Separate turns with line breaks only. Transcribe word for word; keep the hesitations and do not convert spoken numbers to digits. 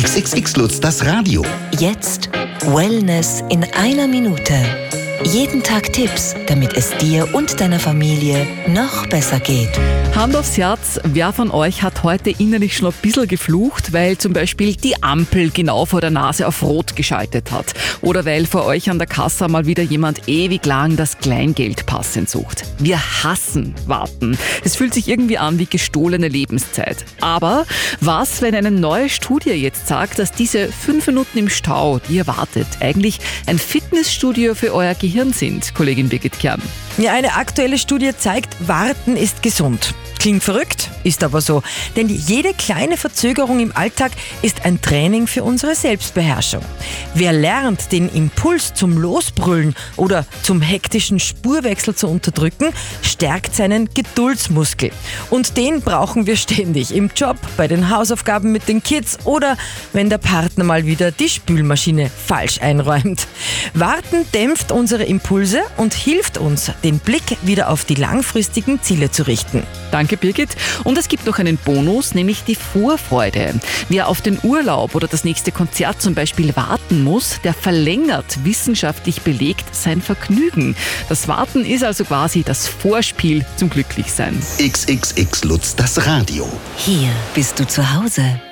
X X X Lutz, das Radio.
Jetzt Wellness in einer Minute. Jeden Tag Tipps, damit es dir und deiner Familie noch besser geht.
Hand aufs Herz, wer von euch hat heute innerlich schon ein bisschen geflucht, weil zum Beispiel die Ampel genau vor der Nase auf Rot geschaltet hat oder weil vor euch an der Kasse mal wieder jemand ewig lang das Kleingeld passend sucht. Wir hassen Warten. Es fühlt sich irgendwie an wie gestohlene Lebenszeit. Aber was, wenn eine neue Studie jetzt sagt, dass diese fünf Minuten im Stau, die ihr wartet, eigentlich ein Fitnessstudio für euer Gehirn sind, Kollegin Birgit Kern?
Ja, eine aktuelle Studie zeigt, Warten ist gesund. Klingt verrückt, ist aber so. Denn jede kleine Verzögerung im Alltag ist ein Training für unsere Selbstbeherrschung. Wer lernt, den Impuls zum Losbrüllen oder zum hektischen Spurwechsel zu unterdrücken, stärkt seinen Geduldsmuskel. Und den brauchen wir ständig im Job, bei den Hausaufgaben mit den Kids oder wenn der Partner mal wieder die Spülmaschine falsch einräumt. Warten dämpft unsere Impulse und hilft uns, den Blick wieder auf die langfristigen Ziele zu richten.
Danke, Birgit. Und es gibt noch einen Bonus, nämlich die Vorfreude. Wer auf den Urlaub oder das nächste Konzert zum Beispiel warten muss, der verlängert wissenschaftlich belegt sein Vergnügen. Das Warten ist also quasi das Vorspiel zum Glücklichsein.
X X X Lutz, das Radio.
Hier bist du zu Hause.